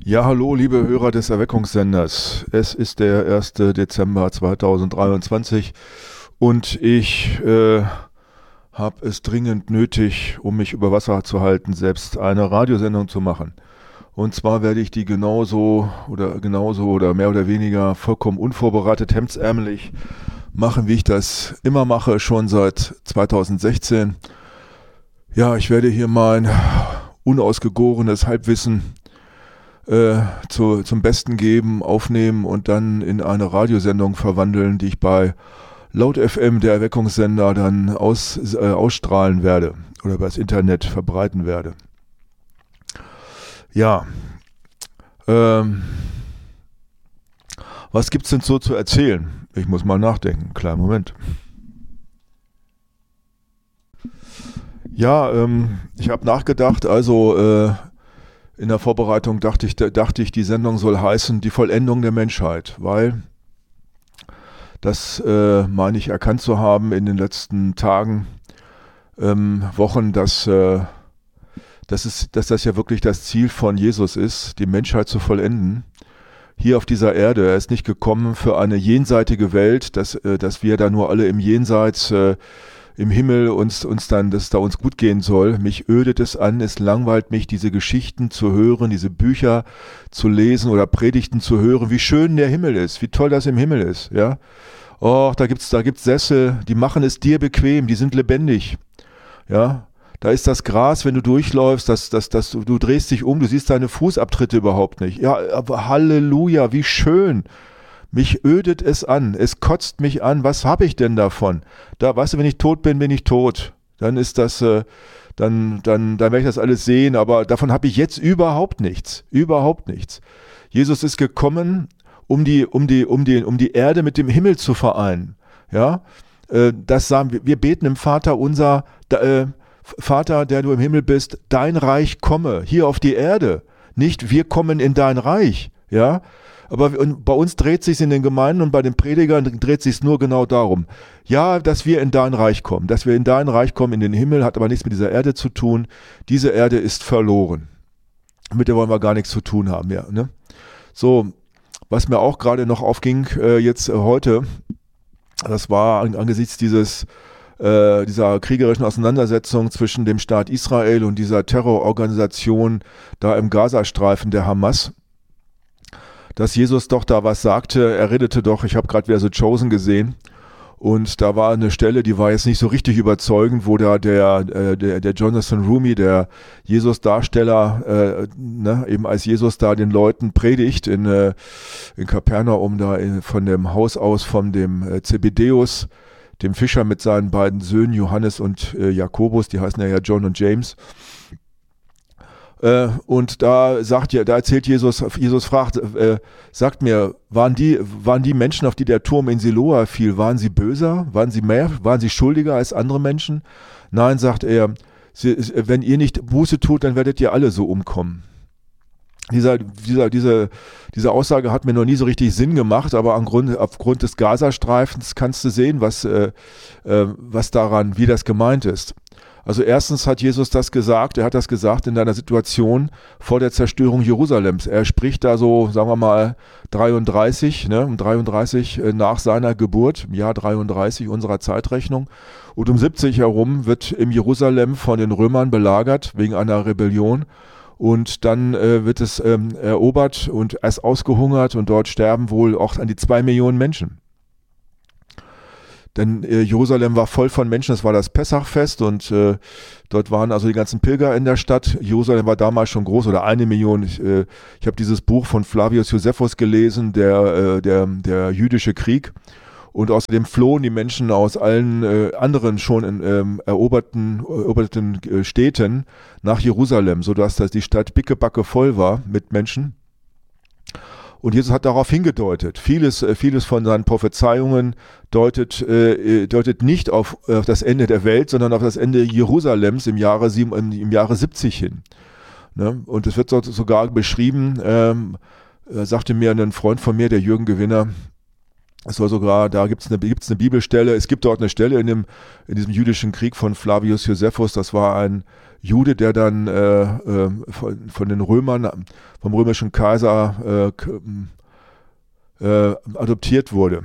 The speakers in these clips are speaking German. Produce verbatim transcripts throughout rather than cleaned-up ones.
Ja, hallo, liebe Hörer des Erweckungssenders. Es ist der erste Dezember zweitausenddreiundzwanzig und ich äh, habe es dringend nötig, um mich über Wasser zu halten, selbst eine Radiosendung zu machen. Und zwar werde ich die genauso oder genauso oder mehr oder weniger vollkommen unvorbereitet, hemdsärmelig machen, wie ich das immer mache, schon seit zweitausendsechzehn. Ja, ich werde hier mein unausgegorenes Halbwissen äh, zu, zum Besten geben, aufnehmen und dann in eine Radiosendung verwandeln, die ich bei Laut F M, der Erweckungssender, dann aus, äh, ausstrahlen werde oder über das Internet verbreiten werde. Ja, ähm, was gibt's denn so zu erzählen? Ich muss mal nachdenken, kleinen Moment. Ja, ähm, ich habe nachgedacht, also äh, in der Vorbereitung dachte ich, dachte ich, die Sendung soll heißen Die Vollendung der Menschheit, weil das äh, meine ich erkannt zu haben in den letzten Tagen, ähm, Wochen, dass, äh, dass, es, dass das ja wirklich das Ziel von Jesus ist, die Menschheit zu vollenden. Hier auf dieser Erde, er ist nicht gekommen für eine jenseitige Welt, dass, äh, dass wir da nur alle im Jenseits, äh, im Himmel uns, uns dann, dass es da uns gut gehen soll. Mich ödet es an, es langweilt mich, diese Geschichten zu hören, diese Bücher zu lesen oder Predigten zu hören, wie schön der Himmel ist, wie toll das im Himmel ist, ja. Oh, da gibt's, da gibt's Sessel, die machen es dir bequem, die sind lebendig, ja. Da ist das Gras, wenn du durchläufst, das, das, das, du, du drehst dich um, du siehst deine Fußabtritte überhaupt nicht. Ja, aber Halleluja, wie schön. Mich ödet es an, es kotzt mich an, was habe ich denn davon? Da, weißt du, wenn ich tot bin, bin ich tot. Dann ist das, äh, dann, dann, dann werde ich das alles sehen, aber davon habe ich jetzt überhaupt nichts, überhaupt nichts. Jesus ist gekommen, um die, um die, um die, um die Erde mit dem Himmel zu vereinen. Ja, äh, das sagen wir, wir beten im Vater unser, da, äh, Vater, der du im Himmel bist, dein Reich komme, hier auf die Erde. Nicht wir kommen in dein Reich, ja. Aber bei uns dreht sich in den Gemeinden und bei den Predigern dreht sich nur genau darum. Ja, dass wir in dein Reich kommen, dass wir in dein Reich kommen, in den Himmel, hat aber nichts mit dieser Erde zu tun. Diese Erde ist verloren. Mit der wollen wir gar nichts zu tun haben, ja. Ne? So, was mir auch gerade noch aufging, äh, jetzt äh, heute, das war an, angesichts dieses äh, dieser kriegerischen Auseinandersetzung zwischen dem Staat Israel und dieser Terrororganisation da im Gazastreifen der Hamas, dass Jesus doch da was sagte, er redete doch, ich habe gerade wieder so Chosen gesehen und da war eine Stelle, die war jetzt nicht so richtig überzeugend, wo da der, äh, der, der Jonathan Roumie, der Jesus-Darsteller, äh, ne, eben als Jesus da den Leuten predigt in, äh, in Kapernaum, da in, von dem Haus aus von dem äh, Zebedeus, dem Fischer mit seinen beiden Söhnen Johannes und äh, Jakobus, die heißen ja John und James. Äh, und da sagt ja, da erzählt Jesus, Jesus fragt, äh, sagt mir, waren die, waren die Menschen, auf die der Turm in Siloa fiel, waren sie böser? Waren sie mehr? Waren sie schuldiger als andere Menschen? Nein, sagt er, sie, wenn ihr nicht Buße tut, dann werdet ihr alle so umkommen. Dieser, dieser, diese, diese Aussage hat mir noch nie so richtig Sinn gemacht, aber an Grund, aufgrund des Gazastreifens kannst du sehen, was, äh, äh, was daran, wie das gemeint ist. Also erstens hat Jesus das gesagt, er hat das gesagt in einer Situation vor der Zerstörung Jerusalems. Er spricht da so, sagen wir mal, dreiunddreißig, ne, um dreiunddreißig nach seiner Geburt, im Jahr dreiunddreißig unserer Zeitrechnung. Und um siebzig herum wird im Jerusalem von den Römern belagert wegen einer Rebellion. Und dann äh, wird es ähm, erobert und erst ausgehungert und dort sterben wohl auch an die zwei Millionen Menschen. Denn äh, Jerusalem war voll von Menschen, das war das Pessachfest und äh, dort waren also die ganzen Pilger in der Stadt. Jerusalem war damals schon groß oder eine Million. Ich, äh, ich habe dieses Buch von Flavius Josephus gelesen, der, äh, der, der jüdische Krieg. Und außerdem flohen die Menschen aus allen äh, anderen schon in, ähm, eroberten, eroberten äh, Städten nach Jerusalem, sodass das die Stadt pickebacke voll war mit Menschen. Und Jesus hat darauf hingedeutet. Vieles, vieles von seinen Prophezeiungen deutet, äh, deutet nicht auf, auf das Ende der Welt, sondern auf das Ende Jerusalems im Jahre, sieben, im Jahre siebzig hin. Ne? Und es wird dort sogar beschrieben, ähm, sagte mir ein Freund von mir, der Jürgen Gewinner, Es soll sogar, da gibt es eine, gibt's eine Bibelstelle, es gibt dort eine Stelle in, dem, in diesem jüdischen Krieg von Flavius Josephus, das war ein Jude, der dann äh, äh, von, von den Römern, vom römischen Kaiser äh, äh, adoptiert wurde.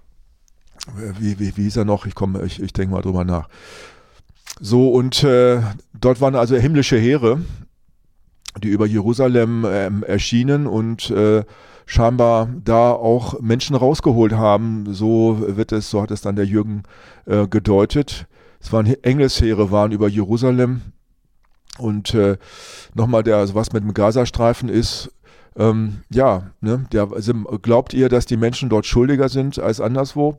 Wie, wie, wie hieß er noch? Ich komme, ich, ich denke mal drüber nach. So, und äh, dort waren also himmlische Heere, die über Jerusalem äh, erschienen und äh, scheinbar da auch Menschen rausgeholt haben. So wird es, so hat es dann der Jürgen äh, gedeutet. Es waren Engelsheere, waren über Jerusalem. Und äh, nochmal, der, also was mit dem Gazastreifen ist, ähm, ja, ne, der, also, glaubt ihr, dass die Menschen dort schuldiger sind als anderswo?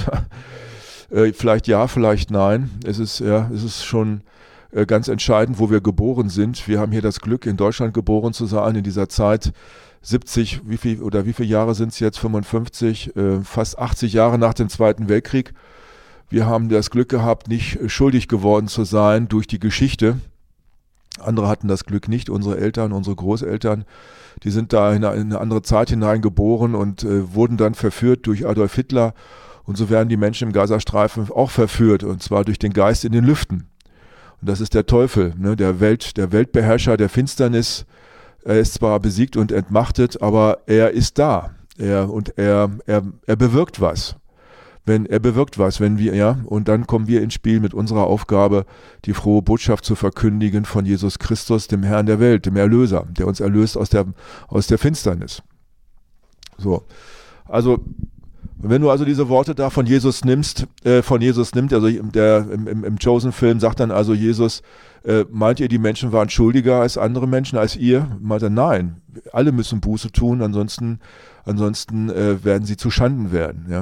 äh, vielleicht ja, vielleicht nein. Es ist, ja, es ist schon äh, ganz entscheidend, wo wir geboren sind. Wir haben hier das Glück, in Deutschland geboren zu sein, in dieser Zeit siebzig, wie viel, oder wie viele Jahre sind es jetzt? fünfundfünfzig, äh, fast achtzig Jahre nach dem Zweiten Weltkrieg. Wir haben das Glück gehabt, nicht schuldig geworden zu sein durch die Geschichte. Andere hatten das Glück nicht, unsere Eltern, unsere Großeltern, die sind da in eine andere Zeit hineingeboren und äh, wurden dann verführt durch Adolf Hitler. Und so werden die Menschen im Gazastreifen auch verführt, und zwar durch den Geist in den Lüften. Und das ist der Teufel, ne, der Welt, der Weltbeherrscher der Finsternis. Er ist zwar besiegt und entmachtet, aber er ist da. Er, und er, er, er bewirkt was. Wenn er bewirkt was, wenn wir, ja, und dann kommen wir ins Spiel mit unserer Aufgabe, die frohe Botschaft zu verkündigen von Jesus Christus, dem Herrn der Welt, dem Erlöser, der uns erlöst aus der, aus der Finsternis. So, also, wenn du also diese Worte da von Jesus nimmst, äh, von Jesus nimmt, also der, im, im, im Chosen-Film sagt dann also Jesus, äh, meint ihr, die Menschen waren schuldiger als andere Menschen, als ihr? Meint er, nein, alle müssen Buße tun, ansonsten, ansonsten äh, werden sie zu Schanden werden, ja.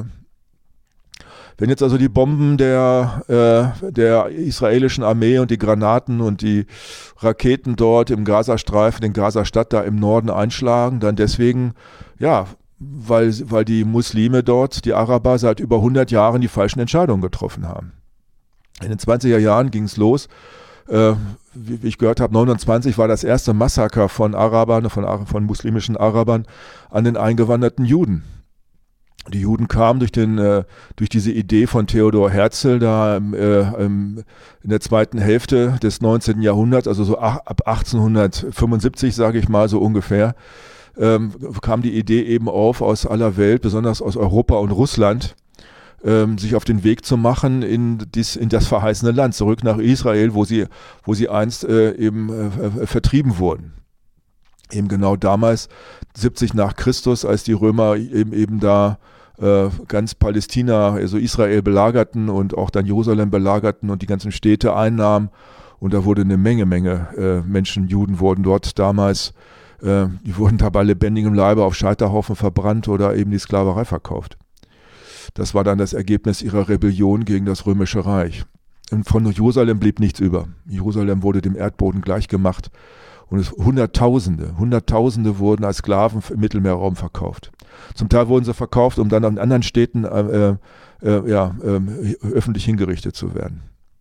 Wenn jetzt also die Bomben der, äh, der israelischen Armee und die Granaten und die Raketen dort im Gazastreifen, in Gazastadt da im Norden einschlagen, dann deswegen, ja, weil, weil die Muslime dort, die Araber, seit über hundert Jahren die falschen Entscheidungen getroffen haben. In den zwanziger Jahren ging es los. Äh, wie, wie ich gehört habe, neunundzwanzig war das erste Massaker von Arabern, von, von muslimischen Arabern an den eingewanderten Juden. Die Juden kamen durch, den, äh, durch diese Idee von Theodor Herzl da äh, ähm, in der zweiten Hälfte des neunzehnten Jahrhunderts, also so ach, ab achtzehnhundertfünfundsiebzig, sage ich mal so ungefähr, ähm, kam die Idee eben auf, aus aller Welt, besonders aus Europa und Russland, ähm, sich auf den Weg zu machen in, dies, in das verheißene Land, zurück nach Israel, wo sie, wo sie einst äh, eben äh, vertrieben wurden. Eben genau damals, siebzig nach Christus, als die Römer eben, eben da äh, ganz Palästina, also Israel belagerten und auch dann Jerusalem belagerten und die ganzen Städte einnahmen. Und da wurde eine Menge, Menge äh, Menschen, Juden wurden dort damals, äh, die wurden da bei lebendigem Leibe auf Scheiterhaufen verbrannt oder eben die Sklaverei verkauft. Das war dann das Ergebnis ihrer Rebellion gegen das Römische Reich. Und von Jerusalem blieb nichts über. Jerusalem wurde dem Erdboden gleichgemacht. Und es Hunderttausende, Hunderttausende wurden als Sklaven im Mittelmeerraum verkauft. Zum Teil wurden sie verkauft, um dann in anderen Städten äh, äh, ja, äh, öffentlich hingerichtet zu werden.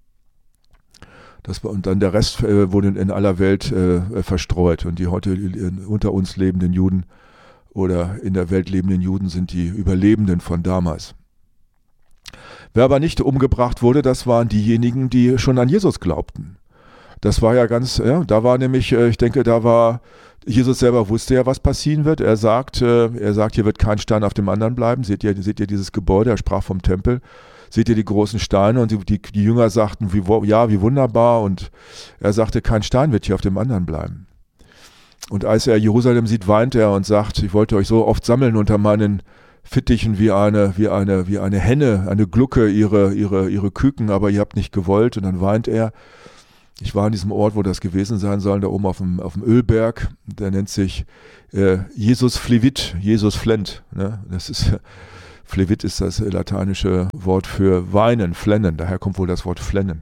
Das war, und dann der Rest äh, wurde in aller Welt äh, verstreut. Und die heute äh, unter uns lebenden Juden oder in der Welt lebenden Juden sind die Überlebenden von damals. Wer aber nicht umgebracht wurde, das waren diejenigen, die schon an Jesus glaubten. Das war ja ganz, ja, da war nämlich, ich denke, da war, Jesus selber wusste ja, was passieren wird. Er sagt, er sagt, hier wird kein Stein auf dem anderen bleiben. Seht ihr, seht ihr dieses Gebäude? Er sprach vom Tempel. Seht ihr die großen Steine? Und die, die, die Jünger sagten, wie, ja, wie wunderbar. Und er sagte, kein Stein wird hier auf dem anderen bleiben. Und als er Jerusalem sieht, weint er und sagt, ich wollte euch so oft sammeln unter meinen Fittichen wie eine, wie eine, wie eine Henne, eine Glucke, ihre, ihre, ihre Küken, aber ihr habt nicht gewollt. Und dann weint er. Ich war an diesem Ort, wo das gewesen sein soll, da oben auf dem, auf dem Ölberg. Der nennt sich äh, Jesus Flevit, Jesus flennt. Ne? Das ist, Flevit ist das lateinische Wort für weinen, flennen. Daher kommt wohl das Wort flennen.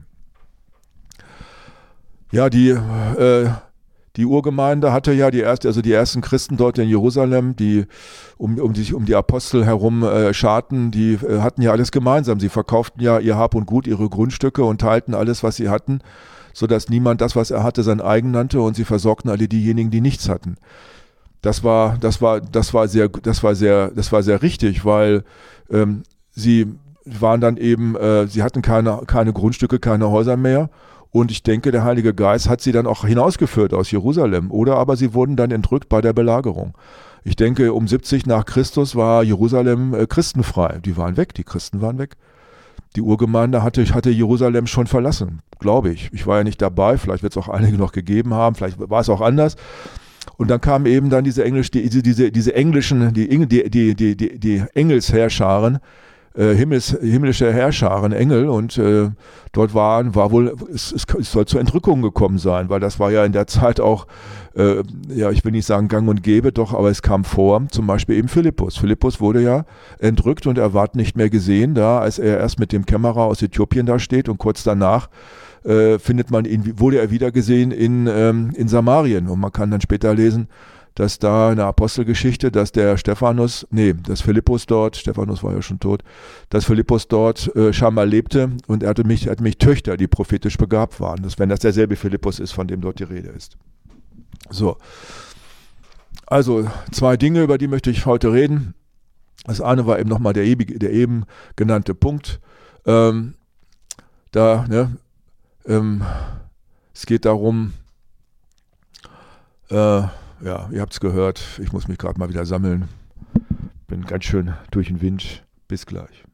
Ja, die, äh, die Urgemeinde hatte ja die erste, also die ersten Christen dort in Jerusalem, die um, um, die, um die Apostel herum äh, scharten, die äh, hatten ja alles gemeinsam. Sie verkauften ja ihr Hab und Gut, ihre Grundstücke und teilten alles, was sie hatten, sodass niemand das, was er hatte, sein eigen nannte, und sie versorgten alle diejenigen, die nichts hatten. das war, das war, das war sehr, das war sehr, das war sehr richtig, weil ähm, sie waren dann eben, äh, sie hatten keine, keine Grundstücke, keine Häuser mehr. Und ich denke, der Heilige Geist hat sie dann auch hinausgeführt aus Jerusalem. Oder aber sie wurden dann entrückt bei der Belagerung. Ich denke, um siebzig nach Christus war Jerusalem äh, christenfrei. Die waren weg, die Christen waren weg. Die Urgemeinde hatte, hatte Jerusalem schon verlassen, glaube ich. Ich war ja nicht dabei, vielleicht wird es auch einige noch gegeben haben, vielleicht war es auch anders. Und dann kamen eben dann diese, Englisch, die, diese, diese englischen, die, die, die, die, die, die Engelsherrscharen, äh, Himmels, himmlische Herrscharen, Engel, und äh, dort waren, war wohl, es, es, es soll zur Entrückung gekommen sein, weil das war ja in der Zeit auch, äh, ja, ich will nicht sagen gang und gäbe, doch, aber es kam vor, zum Beispiel eben Philippus. Philippus wurde ja entrückt und er ward nicht mehr gesehen, da, als er erst mit dem Kämmerer aus Äthiopien da steht, und kurz danach Äh, findet man ihn, wurde er wieder gesehen in, ähm, in Samarien. Und man kann dann später lesen, dass da in der Apostelgeschichte, dass der Stephanus, nee, dass Philippus dort, Stephanus war ja schon tot, dass Philippus dort äh, scheinbar lebte, und er hatte mich, er hatte mich Töchter, die prophetisch begabt waren. Das, wenn das derselbe Philippus ist, von dem dort die Rede ist. So. Also, zwei Dinge, über die möchte ich heute reden. Das eine war eben nochmal der, der eben genannte Punkt. Ähm, da, ne, Ähm, es geht darum, äh, ja, ihr habt es gehört, ich muss mich gerade mal wieder sammeln. Bin ganz schön durch den Wind. Bis gleich.